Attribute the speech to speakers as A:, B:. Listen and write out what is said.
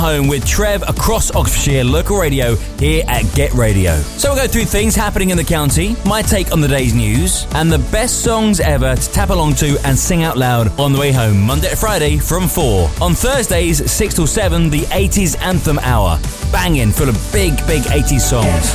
A: home with Trev across Oxfordshire local radio here at Get Radio. So we'll go through things happening in the county, my take on the day's news, and the best songs ever to tap along to and sing out loud on the way home Monday to Friday from 4. On Thursdays 6 till 7, the 80s Anthem Hour. Banging full of big 80s songs.